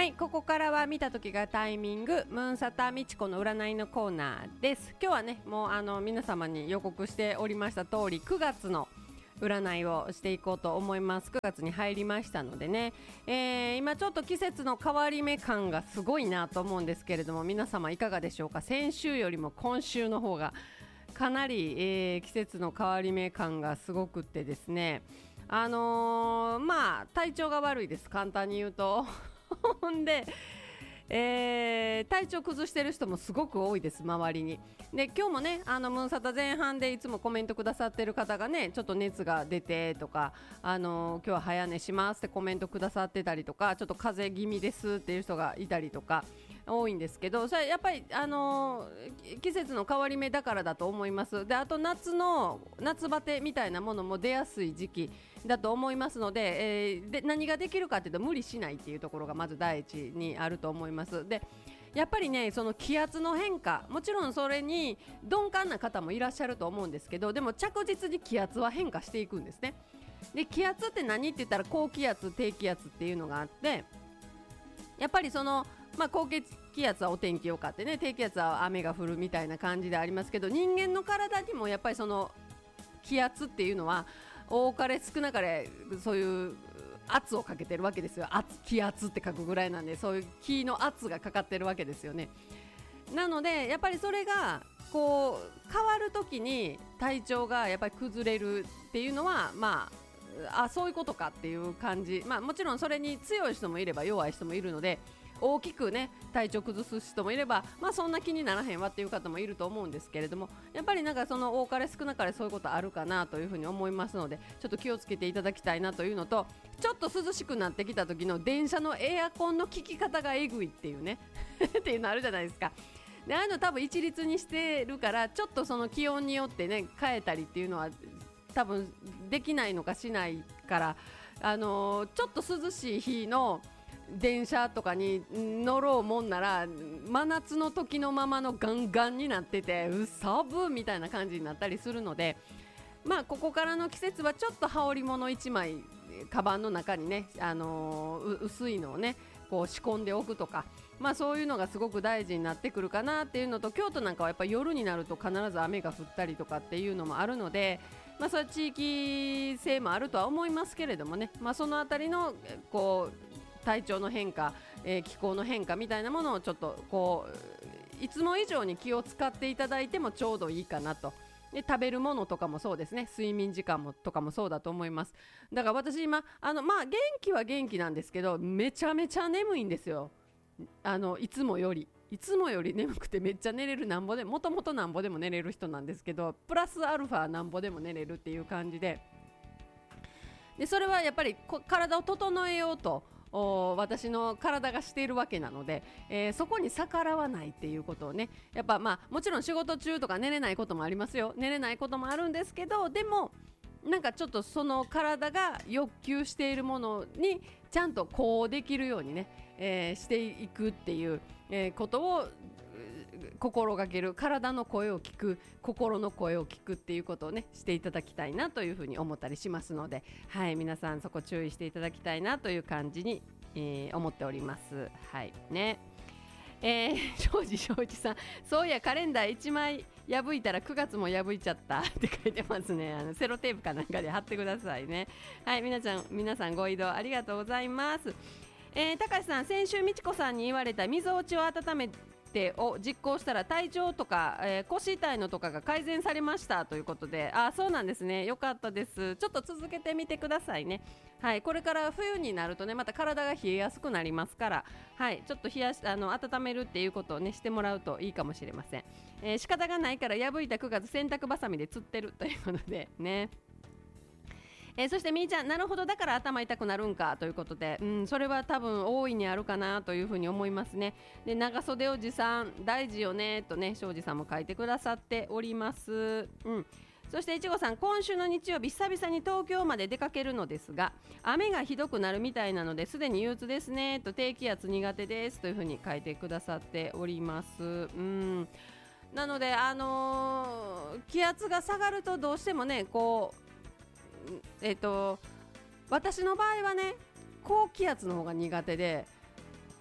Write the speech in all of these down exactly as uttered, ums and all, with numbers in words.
はい、ここからは見た時がタイミングムーンサタみちこの占いのコーナーです。今日はね、もうあの皆様に予告しておりました通りくがつの占いをしていこうと思います。くがつに入りましたのでね、えー、今ちょっと季節の変わり目感がすごいなと思うんですけれども、皆様いかがでしょうか。先週よりも今週の方がかなり、えー、季節の変わり目感がすごくってですね、あのー、まあ体調が悪いです、簡単に言うとほんで、えー、体調崩してる人もすごく多いです、周りに。で今日もね、あのムーンサタ前半でいつもコメントくださってる方がね、ちょっと熱が出てとか、あのー、今日は早寝しますってコメントくださってたりとか、ちょっと風邪気味ですっていう人がいたりとか多いんですけど、それやっぱり、あのー、季節の変わり目だからだと思います。であと夏の夏バテみたいなものも出やすい時期だと思いますので、えー、で何ができるかっていうと、無理しないっていうところがまず第一にあると思います。でやっぱりね、その気圧の変化、もちろんそれに鈍感な方もいらっしゃると思うんですけど、でも着実に気圧は変化していくんですね。で気圧って何って言ったら、高気圧低気圧っていうのがあって、やっぱりそのまあ、高気圧はお天気よかってね、低気圧は雨が降るみたいな感じでありますけど、人間の体にもやっぱりその気圧っていうのは多かれ少なかれそういう圧をかけてるわけですよ。圧、気圧って書くぐらいなんで、そういう気の圧がかかってるわけですよね。なのでやっぱりそれがこう変わるときに体調がやっぱり崩れるっていうのは、まああそういうことかっていう感じ。まあもちろんそれに強い人もいれば弱い人もいるので、大きくね体調崩す人もいれば、まあそんな気にならへんわっていう方もいると思うんですけれども、やっぱりなんかその多かれ少なかれそういうことあるかなというふうに思いますので、ちょっと気をつけていただきたいなというのと、ちょっと涼しくなってきた時の電車のエアコンの効き方がえぐいっていうねっていうのあるじゃないですか。でああいうの多分一律にしてるから、ちょっとその気温によってね変えたりっていうのは多分できないのかしないから、あのー、ちょっと涼しい日の電車とかに乗ろうもんなら、真夏の時のままのガンガンになってて、うさぶみたいな感じになったりするので、まあここからの季節はちょっと羽織物いちまいカバンの中にね、あのー、薄いのをねこう仕込んでおくとか、まあそういうのがすごく大事になってくるかなっていうのと、京都なんかはやっぱり夜になると必ず雨が降ったりとかっていうのもあるので、まあそれは地域性もあるとは思いますけれどもね、まあそのあたりのこう体調の変化、えー、気候の変化みたいなものをちょっとこういつも以上に気を使っていただいてもちょうどいいかなと。で食べるものとかもそうですね、睡眠時間もとかもそうだと思います。だから私今あのまあ元気は元気なんですけど、めちゃめちゃ眠いんですよ。あのいつもよりいつもより眠くて、めっちゃ寝れる、なんぼでもともとなんぼでも寝れる人なんですけど、プラスアルファなんぼでも寝れるっていう感じで、でそれはやっぱり体を整えようと私の体がしているわけなので、えー、そこに逆らわないっていうことをね、やっぱまあもちろん仕事中とか寝れないこともありますよ、寝れないこともあるんですけど、でもなんかちょっとその体が欲求しているものにちゃんとこうできるようにね、えー、していくっていう、えー、ことを心がける、体の声を聞く、心の声を聞くっていうことをねしていただきたいなというふうに思ったりしますので、はい皆さんそこ注意していただきたいなという感じに、えー、思っております。はいね。えー、庄司庄司さん、そういやカレンダーいちまい破いたらくがつも破いちゃったって書いてますね。あのセロテープかなんかで貼ってくださいね。はい皆さん皆さんご移動ありがとうございます。えー、高橋さん、先週みちこさんに言われたみぞおちを温めてを実行したら体調とか、えー、腰痛いのとかが改善されましたということで、あそうなんですね、よかったです。ちょっと続けてみてくださいね。はい、これから冬になるとねまた体が冷えやすくなりますから、はい、ちょっと冷やしあの温めるっていうことをねしてもらうといいかもしれません。えー、仕方がないから破いたくがつ洗濯バサミで釣ってるということでね。えー、そしてみーちゃん、なるほどだから頭痛くなるんかということで、うん、それは多分大いにあるかなというふうに思いますね。で長袖おじさん大事よねとね庄司さんも書いてくださっております。うん、そしていちごさん、今週の日曜日久々に東京まで出かけるのですが雨がひどくなるみたいなのですでに憂鬱ですねと、低気圧苦手ですというふうに書いてくださっております。うんなので、あのー、気圧が下がるとどうしてもねこうえーと、私の場合はね高気圧の方が苦手で、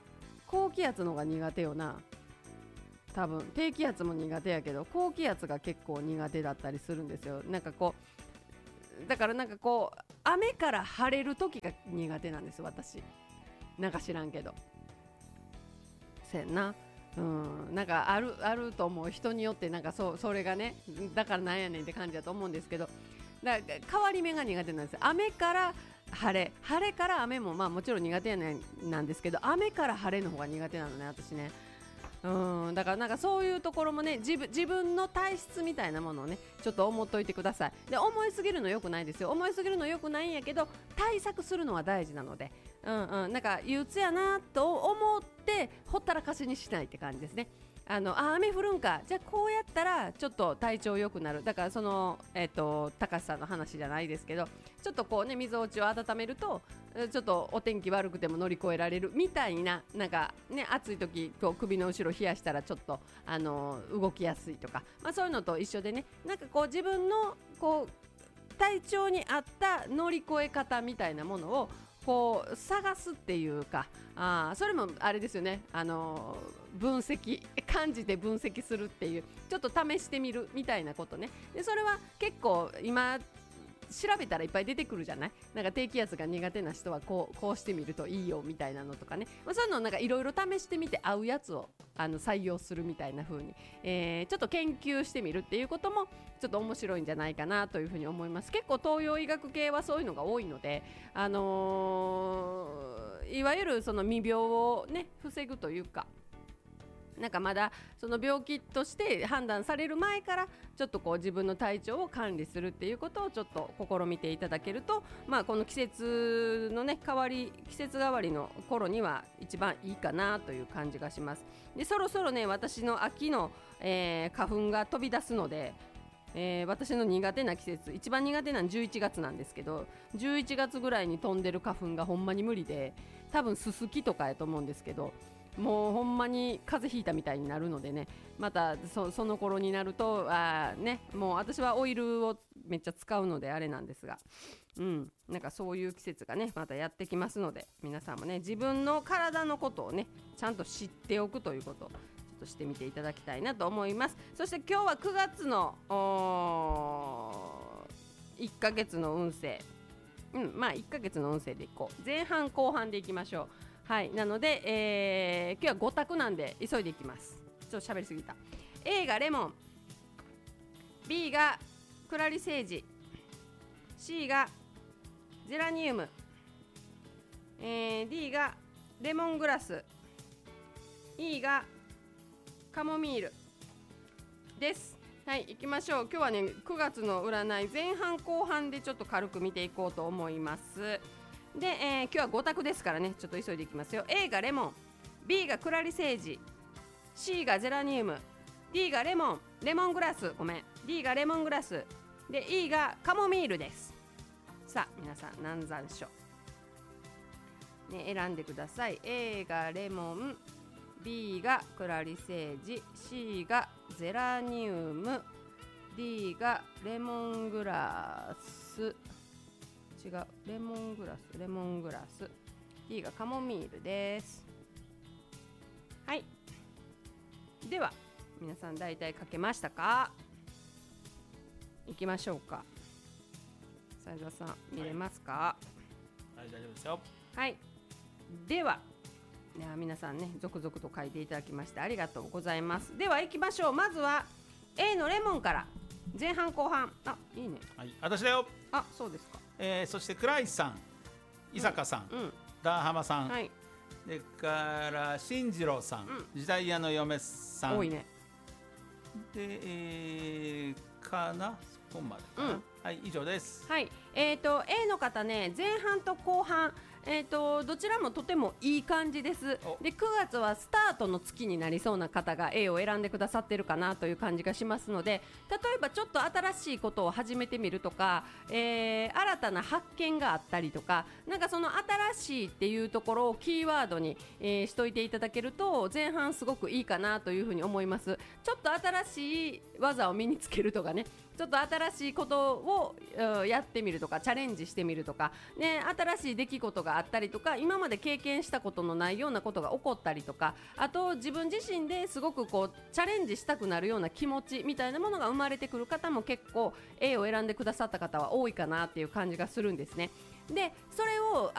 高気圧の方が苦手よな。多分低気圧も苦手やけど高気圧が結構苦手だったりするんですよ。なんかこうだからなんかこう雨から晴れる時が苦手なんです私。なんか知らんけどせやな。うん、なんかあるあると思う。人によってなんかそうそれがね、だからなんやねんって感じだと思うんですけど、だから変わり目が苦手なんです。雨から晴れ、晴れから雨もまあもちろん苦手やねんなんですけど、雨から晴れの方が苦手なのね私ね。うん、だからなんかそういうところもね、自分自分の体質みたいなものをねちょっと思っといてください。で、思いすぎるの良くないですよ。思いすぎるの良くないんやけど対策するのは大事なので、うんうん、なんか憂鬱やなと思ってほったらかしにしないって感じですね。あのあ雨降るんか、じゃあこうやったらちょっと体調良くなる。だからそのえっ、と高橋さんの話じゃないですけど、ちょっとこうね水落ちを温めるとちょっとお天気悪くても乗り越えられるみたいな、なんかね暑い時こう首の後ろ冷やしたらちょっとあの動きやすいとか、まあ、そういうのと一緒でね、なんかこう自分のこう体調に合った乗り越え方みたいなものをこう探すっていうか、あそれもあれですよね、あの分析感じて分析するっていう、ちょっと試してみるみたいなことね。でそれは結構今調べたらいっぱい出てくるじゃない。なんか低気圧が苦手な人はこうこうしてみるといいよみたいなのとかね、まあ、そういうのをなんかいろいろ試してみて合うやつをあの採用するみたいな風に、えー、ちょっと研究してみるっていうこともちょっと面白いんじゃないかなというふうに思います。結構東洋医学系はそういうのが多いので、あのー、いわゆるその未病をね防ぐというか、なんかまだその病気として判断される前からちょっとこう自分の体調を管理するっていうことをちょっと試みていただけると、まあ、この季節のね変わり季節変わりの頃には一番いいかなという感じがします。でそろそろね私の秋の、えー、花粉が飛び出すので、えー、私の苦手な季節、一番苦手なのじゅういちがつなんですけど、じゅういちがつぐらいに飛んでる花粉がほんまに無理で、多分ススキとかやと思うんですけど、もうほんまに風邪ひいたみたいになるのでね、また そ, その頃になるとあ、ね、もう私はオイルをめっちゃ使うのであれなんですが、うん、なんかそういう季節がねまたやってきますので、皆さんもね自分の体のことをねちゃんと知っておくということをちょっとしてみていただきたいなと思います。そして今日はくがつのいっかげつの運勢、うん、まあいっかげつの運勢でいこう。前半後半でいきましょう。はい、なので、えー、今日はご択なんで急いでいきます。ちょっと喋りすぎた。 A がレモン、 B がクラリセージ、 C がゼラニウム、えー、D がレモングラス、 E がカモミールです。はい、行きましょう。今日はねくがつの占い前半後半でちょっと軽く見ていこうと思います。で、えー、今日はご択ですからねちょっと急いでいきますよ。 A がレモン、 B がクラリセージ、 C がゼラニウム、 D がレモンレモングラスごめん D がレモングラスで E がカモミールです。さあ皆さん何残暑、ね、選んでください。 A がレモン、 B がクラリセージ、 C がゼラニウム、 D がレモングラス、違うレモングラスレモングラス D がカモミールです。はい、では皆さん大体書けましたか？いきましょうか。斉田さん見れますか？ はい、大丈夫ですよ。 はい、では、では皆さんね続々と書いていただきましてありがとうございます。では行きましょう。まずは A のレモンから前半後半。あ、いいね。 はい、私だよ。 あ、そうですか。 えー、そして倉石さん、伊坂さん、 うんうん、 ダーハマさん、 はい、 でから進次郎さん、 うん、 時代屋の嫁さん、 多いね。 で、えー、かなそこまでかな、うん、はい、以上です。 はい、えーと A の方ね前半と後半、えーとどちらもとてもいい感じです。でくがつはスタートの月になりそうな方が A を選んでくださってるかなという感じがしますので、例えばちょっと新しいことを始めてみるとか、えー、新たな発見があったりとか、なんかその新しいっていうところをキーワードに、えー、しといていただけると前半すごくいいかなというふうに思います。ちょっと新しい技を身につけるとかね、 ちょっと新しいことをうんやってみるとかチャレンジしてみるとか、ね、新しい出来事があったりとか今まで経験したことのないようなことが起こったりとか、あと自分自身ですごくこうチャレンジしたくなるような気持ちみたいなものが生まれてくる方も結構 A を選んでくださった方は多いかなっていう感じがするんですね。でそれを